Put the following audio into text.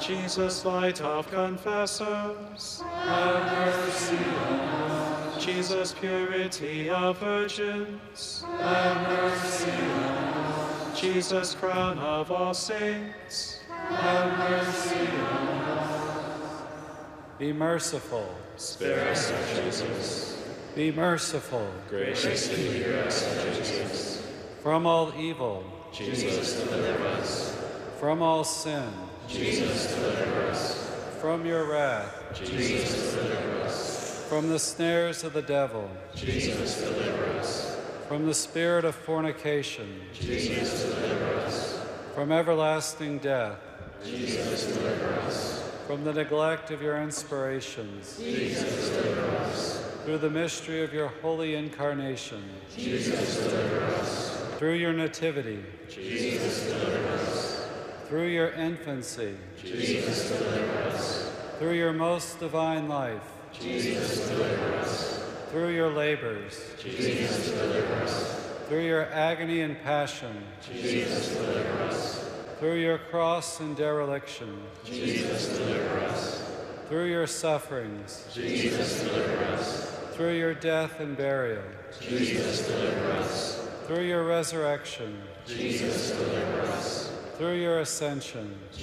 Jesus, light of confessors, have mercy on us. Jesus, purity of virgins, Have mercy on us. Jesus, crown of all saints, Have mercy on us. Be merciful. spare us, O Jesus. Be merciful. Graciously hear us, O Jesus. From all evil. Jesus, deliver us. From all sin. Jesus, deliver us. From your wrath. Jesus, deliver us. From the snares of the devil. Jesus, deliver us. From the spirit of fornication. Jesus, deliver us. From everlasting death. Jesus, deliver us. From the neglect of your inspirations. Jesus, deliver us. Through the mystery of your holy incarnation. Jesus, deliver us. Through your nativity. Jesus, deliver us. Through your infancy. Jesus, deliver us. Through your most divine life. Jesus, deliver us. Through your labors. Jesus, deliver us. Through your agony and passion. Jesus, deliver us. Through your cross and dereliction. Jesus, deliver us. Through your sufferings. Jesus, deliver us. Through your death and burial. Jesus, deliver us. Through your resurrection. Jesus, deliver us. Through your ascension.